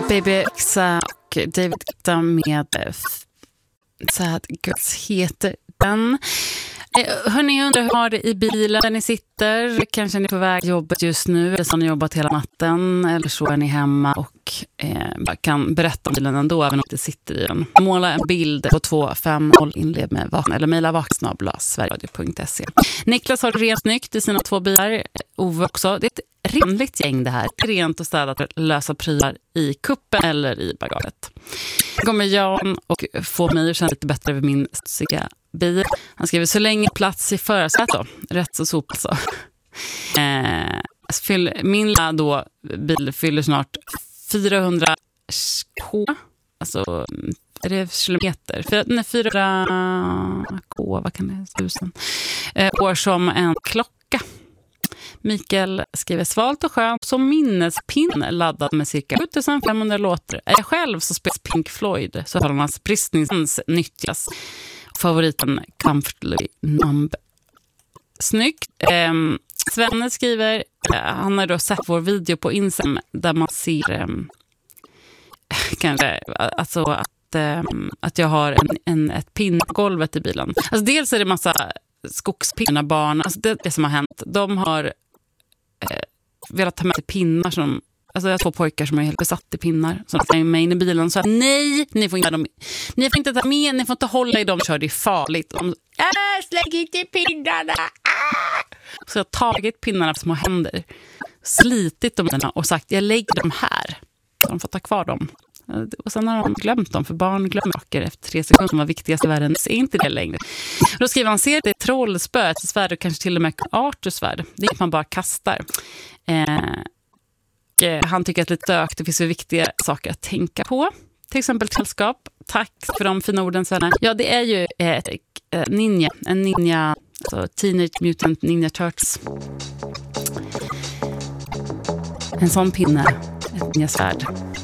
Baby Xa och David Guetta med Sad Girls heter den. Hörni, jag undrar hur har det i bilen där ni sitter? Kanske är ni på väg till jobbet just nu, eller så har ni jobbat hela natten, eller så är ni hemma och kan berätta om bilen ändå, även om ni inte sitter i den. Måla en bild på 250 inled med vaken eller mejla vaksnabla.sverigradio.se. Niklas har rent snyggt i sina 2 bilar. Ove också. Det är ett renligt gäng det här. Rent och städat att lösa prylar i kuppen eller i bagaget. Kommer Jan och får mig att känna lite bättre över min stussiga bil. Han skriver så länge plats i förarsätet då. Rätt så sop så. Min då bil fyller snart 400 k. Alltså är det kilometer? 400 k, vad kan det vara? 1000 år som en klocka. Mikael skriver svalt och skönt som minnespinn laddad med cirka 7500 låtar. Är jag själv så spelar Pink Floyd så har hans bristningsens nyttjas. Favoriten Comfortably Numb. Snyggt. Svenne skriver, han har då sett vår video på Instagram där man ser kanske alltså att jag har ett pin på golvet i bilen. Alltså dels är det massa skogspinnar barn, alltså det som har hänt. De har velat ta med sig pinnar som, alltså jag har 2 pojkar som är helt besatt i pinnar som är med in i bilen, så att nej, ni får inte ta med, ni får inte hålla i dem, kör, det är farligt. Släng inte pinnarna. Så jag har tagit pinnarna på små händer, slitit dem och sagt jag lägger dem här så de får ta kvar dem. Och sen har de glömt dem, för barn glömmer saker efter 3 sekunder som var viktigast i världen. Så är inte det längre. Då skriver han, ser det är trollspö, ett svärd och kanske till och med Arthur-svärd. Det är att man bara kastar. Han tycker att lite dök, det finns ju viktiga saker att tänka på. Till exempel sällskap. Tack för de fina orden, Svenna. Ja, det är ju en ninja, alltså Teenage Mutant Ninja Turtles. En sån pinne, ett ninja-svärd.